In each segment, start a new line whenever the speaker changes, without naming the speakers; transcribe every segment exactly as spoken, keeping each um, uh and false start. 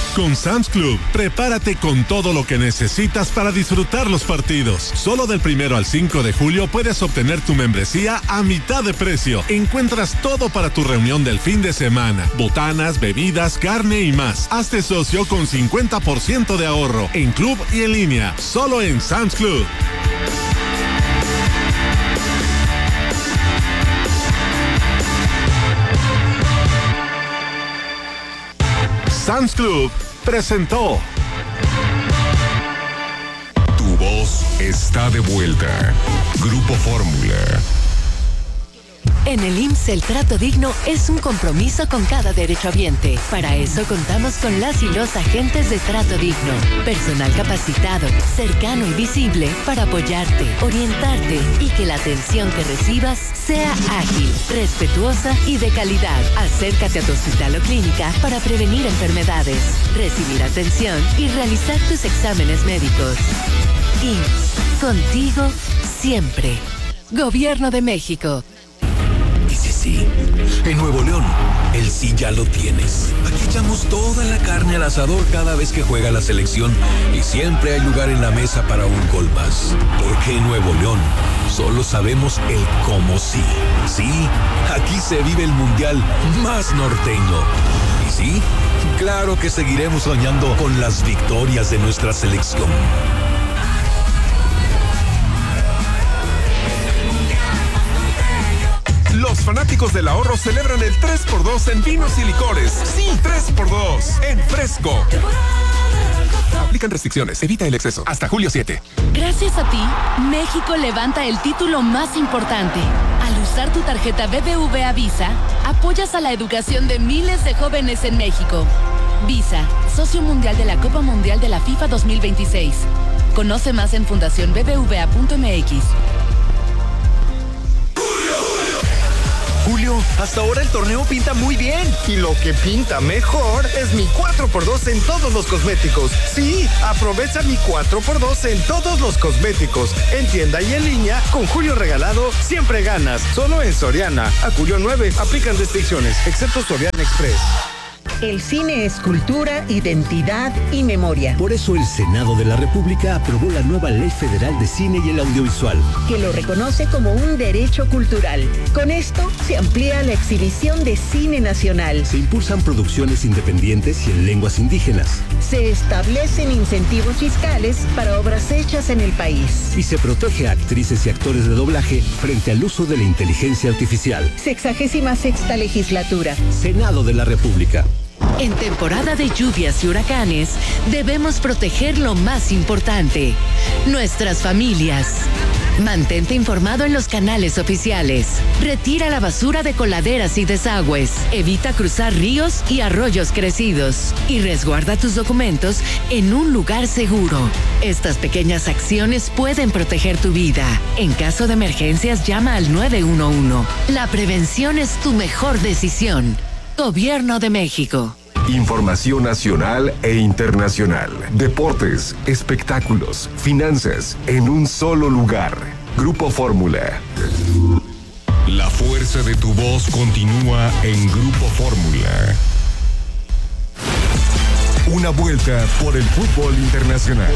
Con Sam's Club, prepárate con todo lo que necesitas para disfrutar los partidos. Solo del primero al cinco de julio puedes obtener tu membresía a mitad de precio. Encuentras todo para tu reunión del fin de semana. Botanas, bebidas, carne y más. Hazte socio con cincuenta por ciento de ahorro en club y en línea. Solo en Sam's Club. Sam's Club presentó.
Tu voz está de vuelta. Grupo Fórmula.
En el I M S S el trato digno es un compromiso con cada derechohabiente. Para eso contamos con las y los agentes de trato digno. Personal capacitado, cercano y visible para apoyarte, orientarte y que la atención que recibas sea ágil, respetuosa y de calidad. Acércate a tu hospital o clínica para prevenir enfermedades, recibir atención y realizar tus exámenes médicos. I M S S, contigo siempre. Gobierno de México.
Dice sí. En Nuevo León, el sí ya lo tienes. Aquí echamos toda la carne al asador cada vez que juega la selección y siempre hay lugar en la mesa para un gol más. Porque en Nuevo León solo sabemos el cómo sí. Sí, aquí se vive el mundial más norteño. Y sí, claro que seguiremos soñando con las victorias de nuestra selección.
Los fanáticos del ahorro celebran el tres por dos en vinos y licores. Sí, tres por dos en Fresco. Aplican restricciones. Evita el exceso. Hasta julio siete.
Gracias a ti, México levanta el título más importante. Al usar tu tarjeta B B V A Visa, apoyas a la educación de miles de jóvenes en México. Visa, socio mundial de la Copa Mundial de la FIFA dos mil veintiséis. Conoce más en fundación b b v a punto m x.
Julio, hasta ahora el torneo pinta muy bien. Y lo que pinta mejor es mi cuatro por dos en todos los cosméticos. Sí, aprovecha mi cuatro por dos en todos los cosméticos. En tienda y en línea, con Julio regalado, siempre ganas. Solo en Soriana. A Julio nueve, aplican restricciones, excepto Soriana Express.
El cine es cultura, identidad y memoria.
Por eso el Senado de la República aprobó la nueva Ley Federal de Cine y el Audiovisual,
que lo reconoce como un derecho cultural. Con esto se amplía la exhibición de cine nacional.
Se impulsan producciones independientes y en lenguas indígenas.
Se establecen incentivos fiscales para obras hechas en el país.
Y se protege a actrices y actores de doblaje frente al uso de la inteligencia artificial.
Sexagésima sexta legislatura.
Senado de la República.
En temporada de lluvias y huracanes, debemos proteger lo más importante, nuestras familias. Mantente informado en los canales oficiales. Retira la basura de coladeras y desagües. Evita cruzar ríos y arroyos crecidos. Y resguarda tus documentos en un lugar seguro. Estas pequeñas acciones pueden proteger tu vida. En caso de emergencias, llama al nueve uno uno. La prevención es tu mejor decisión. Gobierno de México.
Información nacional e internacional. Deportes, espectáculos, finanzas, en un solo lugar. Grupo Fórmula. La fuerza de tu voz continúa en Grupo Fórmula. Una vuelta por el fútbol internacional.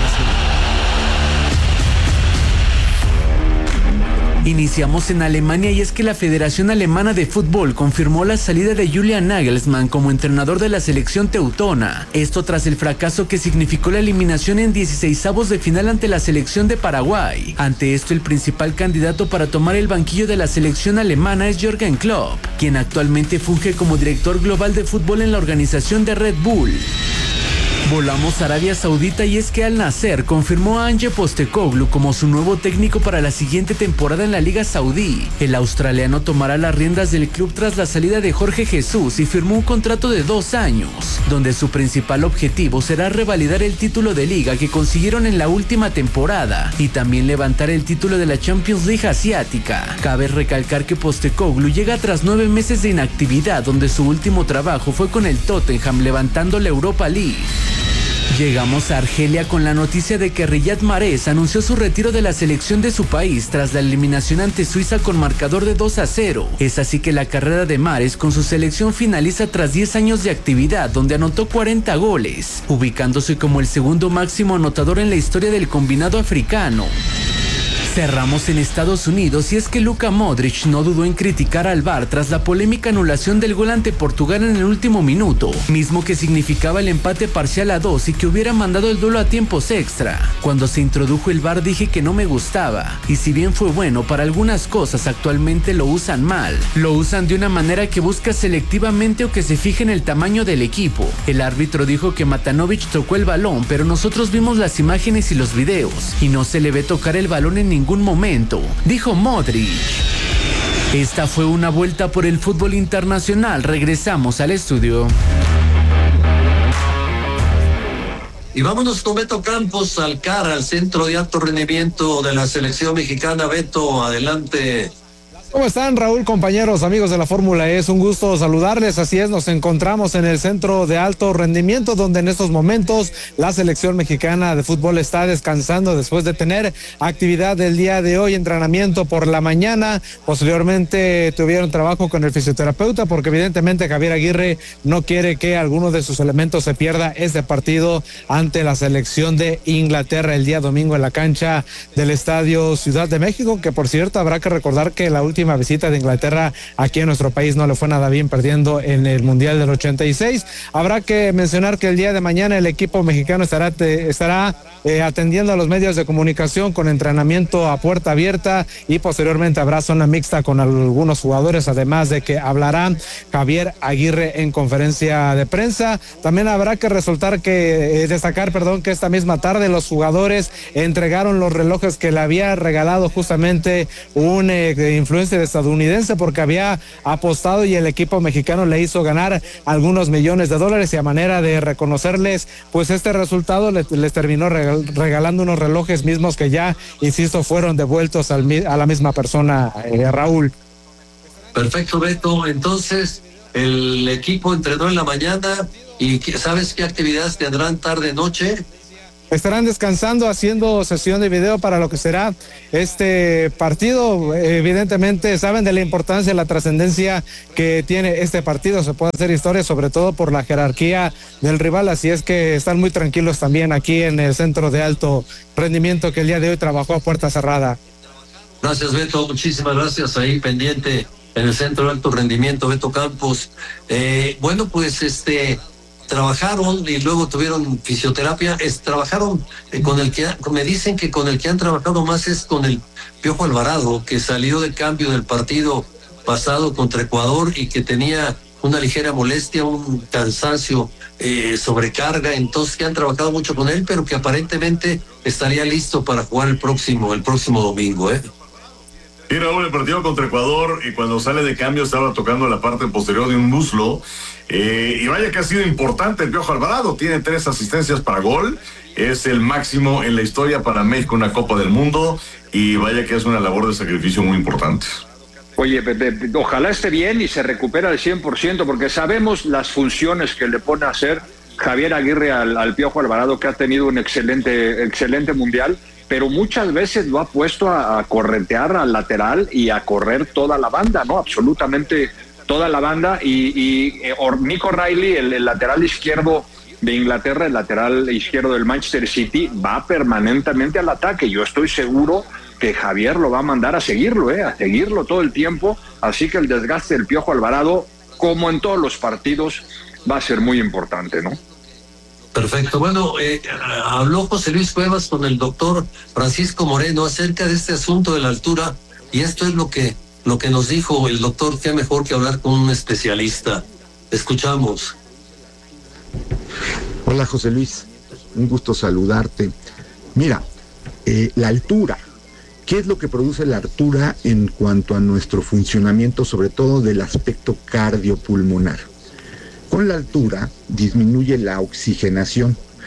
Iniciamos en Alemania y es que la Federación Alemana de Fútbol confirmó la salida de Julian Nagelsmann como entrenador de la selección teutona. Esto tras el fracaso que significó la eliminación en dieciseisavos de final ante la selección de Paraguay. Ante esto, el principal candidato para tomar el banquillo de la selección alemana es Jürgen Klopp, quien actualmente funge como director global de fútbol en la organización de Red Bull. Volamos a Arabia Saudita y es que Al Nassr confirmó a Ange Postecoglou como su nuevo técnico para la siguiente temporada en la Liga Saudí. El australiano tomará las riendas del club tras la salida de Jorge Jesús y firmó un contrato de dos años, donde su principal objetivo será revalidar el título de liga que consiguieron en la última temporada y también levantar el título de la Champions League asiática. Cabe recalcar que Postecoglou llega tras nueve meses de inactividad, donde su último trabajo fue con el Tottenham levantando la Europa League. Llegamos a Argelia con la noticia de que Riyad Mahrez anunció su retiro de la selección de su país tras la eliminación ante Suiza con marcador de dos a cero. Es así que la carrera de Mahrez con su selección finaliza tras diez años de actividad, donde anotó cuarenta goles, ubicándose como el segundo máximo anotador en la historia del combinado africano. Cerramos en Estados Unidos y es que Luka Modric no dudó en criticar al V A R tras la polémica anulación del gol ante Portugal en el último minuto, mismo que significaba el empate parcial a dos y que hubiera mandado el duelo a tiempos extra. Cuando se introdujo el V A R dije que no me gustaba, y si bien fue bueno para algunas cosas, actualmente lo usan mal. Lo usan de una manera que busca selectivamente o que se fije en el tamaño del equipo. El árbitro dijo que Matanovic tocó el balón, pero nosotros vimos las imágenes y los videos, y no se le ve tocar el balón en ningún ningún momento, dijo Modric. Esta fue una vuelta por el fútbol internacional. Regresamos al estudio.
Y vámonos con Beto Campos al C A R, al Centro de Alto Rendimiento de la Selección Mexicana. Beto, adelante.
¿Cómo están, Raúl, compañeros, amigos de la Fórmula E? Es un gusto saludarles. Así es, nos encontramos en el Centro de Alto Rendimiento, donde en estos momentos la selección mexicana de fútbol está descansando después de tener actividad del día de hoy, entrenamiento por la mañana. Posteriormente tuvieron trabajo con el fisioterapeuta, porque evidentemente Javier Aguirre no quiere que alguno de sus elementos se pierda este partido ante la selección de Inglaterra el día domingo en la cancha del Estadio Ciudad de México, que por cierto habrá que recordar que la última visita de Inglaterra aquí en nuestro país no le fue nada bien, perdiendo en el Mundial del ochenta y seis. Habrá que mencionar que el día de mañana el equipo mexicano estará, te, estará eh, atendiendo a los medios de comunicación con entrenamiento a puerta abierta, y posteriormente habrá zona mixta con algunos jugadores, además de que hablará Javier Aguirre en conferencia de prensa. También habrá que resaltar que, eh, destacar, perdón, que esta misma tarde los jugadores entregaron los relojes que le había regalado justamente un eh, influencer estadounidense, porque había apostado y el equipo mexicano le hizo ganar algunos millones de dólares, y a manera de reconocerles pues este resultado les, les terminó regalando unos relojes mismos que ya, insisto, fueron devueltos al, a la misma persona, eh, Raúl.
Perfecto, Beto. Entonces el equipo entrenó en la mañana, y ¿sabes qué actividades tendrán tarde noche?
Estarán descansando, haciendo sesión de video para lo que será este partido. Evidentemente saben de la importancia, la trascendencia que tiene este partido. Se puede hacer historia, sobre todo por la jerarquía del rival, así es que están muy tranquilos también aquí en el Centro de Alto Rendimiento, que el día de hoy trabajó a puerta cerrada.
Gracias, Beto, muchísimas gracias. Ahí pendiente en el Centro de Alto Rendimiento, Beto Campos. Eh, bueno, pues este... trabajaron y luego tuvieron fisioterapia. Es, trabajaron eh, con el que, me dicen que con el que han trabajado más es con el Piojo Alvarado, que salió de cambio del partido pasado contra Ecuador y que tenía una ligera molestia, un cansancio, eh, sobrecarga, entonces que han trabajado mucho con él, pero que aparentemente estaría listo para jugar el próximo, el próximo domingo, ¿eh?
Y Raúl, el partido contra Ecuador, y cuando sale de cambio estaba tocando la parte posterior de un muslo, eh, y vaya que ha sido importante el Piojo Alvarado. Tiene tres asistencias para gol, es el máximo en la historia para México en una Copa del Mundo, y vaya que es una labor de sacrificio muy importante.
Oye, ojalá esté bien y se recupera al cien por ciento, porque sabemos las funciones que le pone a hacer Javier Aguirre al, al Piojo Alvarado, que ha tenido un excelente, excelente mundial, pero muchas veces lo ha puesto a, a corretear al lateral y a correr toda la banda, ¿no? Absolutamente toda la banda. Y, y eh, Nico Riley, el, el lateral izquierdo de Inglaterra, el lateral izquierdo del Manchester City, va permanentemente al ataque. Yo estoy seguro que Javier lo va a mandar a seguirlo, ¿eh? A seguirlo todo el tiempo. Así que el desgaste del Piojo Alvarado, como en todos los partidos, va a ser muy importante, ¿no?
Perfecto. Bueno, eh, habló José Luis Cuevas con el doctor Francisco Moreno acerca de este asunto de la altura, y esto es lo que, lo que nos dijo el doctor. Qué mejor que hablar con un especialista. Escuchamos.
Hola, José Luis, un gusto saludarte. Mira, eh, la altura, ¿qué es lo que produce la altura en cuanto a nuestro funcionamiento, sobre todo del aspecto cardiopulmonar? Con la altura disminuye la oxigenación,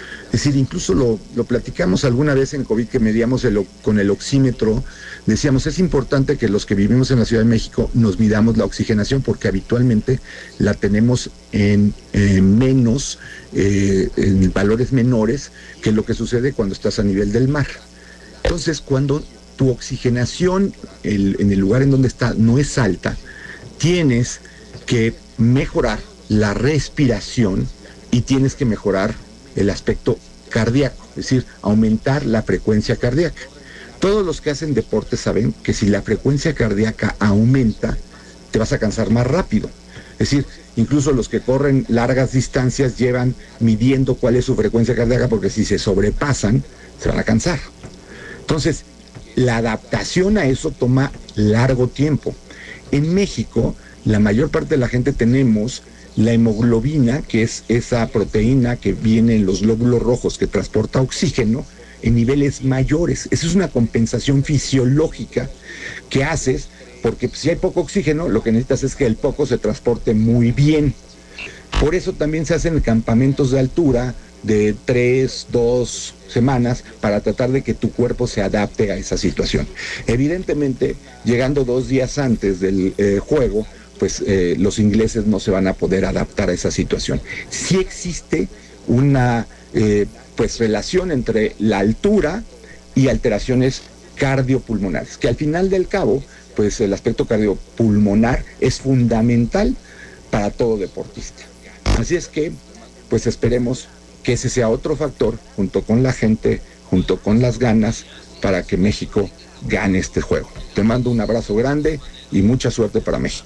Es decir, incluso lo, lo platicamos alguna vez en COVID que medíamos el, con el oxímetro, decíamos, es importante que los que vivimos en la Ciudad de México nos midamos la oxigenación porque habitualmente la tenemos en, en menos, eh, en valores menores que lo que sucede cuando estás a nivel del mar. Entonces, cuando tu oxigenación el, en el lugar en donde está no es alta, tienes que mejorar la respiración y tienes que mejorar el aspecto cardíaco, es decir, aumentar la frecuencia cardíaca. Todos los que hacen deporte saben que si la frecuencia cardíaca aumenta, te vas a cansar más rápido. Es decir, incluso los que corren largas distancias llevan midiendo cuál es su frecuencia cardíaca porque si se sobrepasan, se van a cansar. Entonces, la adaptación a eso toma largo tiempo. En México, la mayor parte de la gente tenemos la hemoglobina, que es esa proteína que viene en los glóbulos rojos que transporta oxígeno, en niveles mayores. Esa es una compensación fisiológica que haces, porque si hay poco oxígeno, lo que necesitas es que el poco se transporte muy bien. Por eso también se hacen campamentos de altura de tres, dos semanas para tratar de que tu cuerpo se adapte a esa situación. Evidentemente, llegando dos días antes del eh, juego, pues eh, los ingleses no se van a poder adaptar a esa situación. Sí existe una eh, pues relación entre la altura y alteraciones cardiopulmonares, que al final del cabo, pues el aspecto cardiopulmonar es fundamental para todo deportista. Así es que, pues esperemos que ese sea otro factor, junto con la gente, junto con las ganas, para que México gane este juego. Te mando un abrazo grande y mucha suerte para México.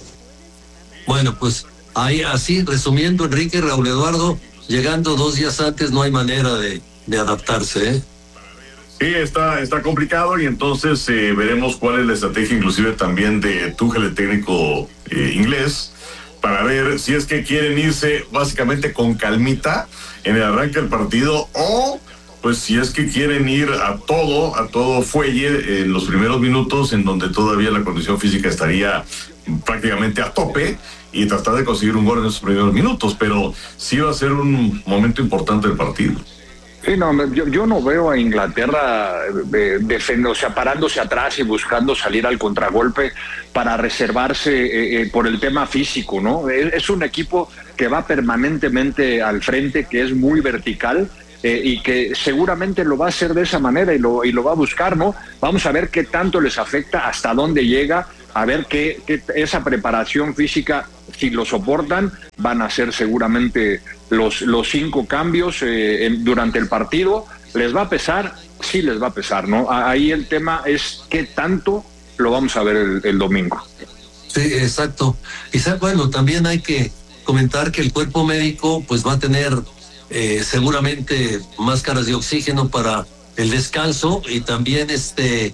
Bueno, pues ahí así, resumiendo, Enrique, Raúl Eduardo, llegando dos días antes no hay manera de, de adaptarse, ¿eh?
Sí, está, está complicado y entonces eh, veremos cuál es la estrategia inclusive también de Tuchel, el técnico eh, inglés, para ver si es que quieren irse básicamente con calmita en el arranque del partido o pues si es que quieren ir a todo, a todo fuelle en los primeros minutos en donde todavía la condición física estaría prácticamente a tope y tratar de conseguir un gol en esos primeros minutos, pero sí va a ser un momento importante del partido.
Sí, no, yo, yo no veo a Inglaterra eh, defend, o sea, parándose atrás y buscando salir al contragolpe para reservarse eh, eh, por el tema físico, ¿no? Es, es un equipo que va permanentemente al frente, que es muy vertical eh, y que seguramente lo va a hacer de esa manera y lo, y lo va a buscar, ¿no? Vamos a ver qué tanto les afecta, hasta dónde llega, a ver qué, qué esa preparación física, si lo soportan, van a hacer seguramente los, los cinco cambios eh, en, durante el partido. ¿Les va a pesar? Sí les va a pesar, ¿no? Ahí el tema es qué tanto lo vamos a ver el, el domingo.
Sí, exacto. Y bueno, también hay que comentar que el cuerpo médico pues va a tener eh, seguramente máscaras de oxígeno para el descanso y también este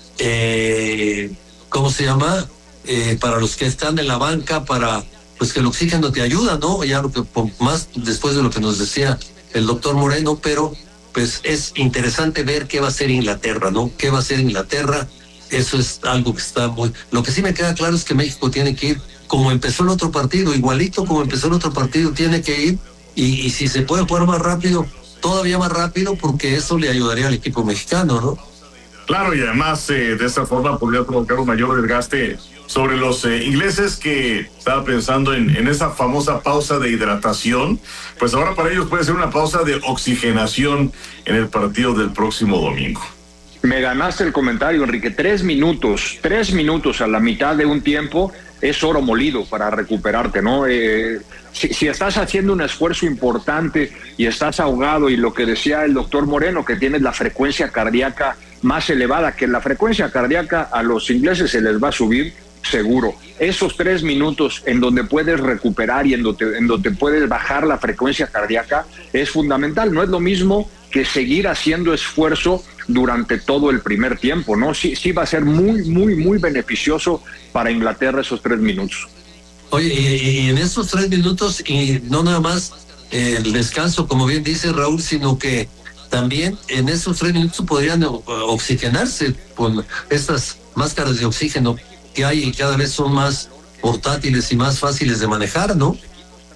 eh, ¿cómo se llama? Eh, para los que están en la banca, para pues que el oxígeno te ayuda, ¿no? Ya lo que más después de lo que nos decía el doctor Moreno, pero pues es interesante ver qué va a hacer Inglaterra, ¿no? ¿Qué va a hacer Inglaterra? Eso es algo que está muy... Lo que sí me queda claro es que México tiene que ir como empezó el otro partido, igualito como empezó el otro partido, tiene que ir y, y si se puede jugar más rápido, todavía más rápido, porque eso le ayudaría al equipo mexicano, ¿no?
Claro, y además eh, de esta forma podría provocar un mayor desgaste sobre los eh, ingleses, que estaba pensando en, en esa famosa pausa de hidratación. Pues ahora para ellos puede ser una pausa de oxigenación en el partido del próximo domingo.
Me ganaste el comentario, Enrique. Tres minutos, tres minutos a la mitad de un tiempo es oro molido para recuperarte, ¿no? Eh, si, si estás haciendo un esfuerzo importante y estás ahogado, y lo que decía el doctor Moreno, que tienes la frecuencia cardíaca más elevada, que la frecuencia cardíaca a los ingleses se les va a subir seguro. Esos tres minutos en donde puedes recuperar y en donde, en donde puedes bajar la frecuencia cardíaca es fundamental. No es lo mismo que seguir haciendo esfuerzo durante todo el primer tiempo, ¿no? Sí, sí va a ser muy, muy, muy beneficioso para Inglaterra esos tres minutos.
Oye, y, y en esos tres minutos, y no nada más eh, el descanso, como bien dice Raúl, sino que también en esos tres minutos podrían oxigenarse con estas máscaras de oxígeno que hay y cada vez son más portátiles y más fáciles de manejar, ¿no?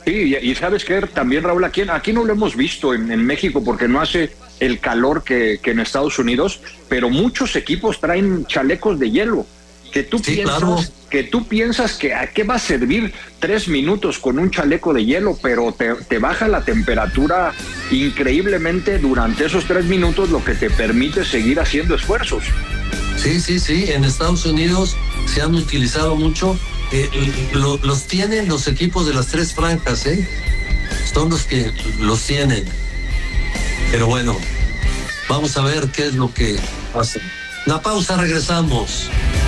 Sí, y, y sabes qué, también Raúl, aquí, aquí no lo hemos visto en, en México porque no hace el calor que, que en Estados Unidos, pero muchos equipos traen chalecos de hielo. Que tú, sí, piensas, claro. que tú piensas que a qué va a servir tres minutos con un chaleco de hielo, pero te, te baja la temperatura increíblemente durante esos tres minutos, lo que te permite seguir haciendo esfuerzos.
Sí, sí, sí, en Estados Unidos se han utilizado mucho. Eh, lo, los tienen los equipos de las tres franjas, ¿eh? Son los que los tienen. Pero bueno, vamos a ver qué es lo que pasa. La pausa, regresamos.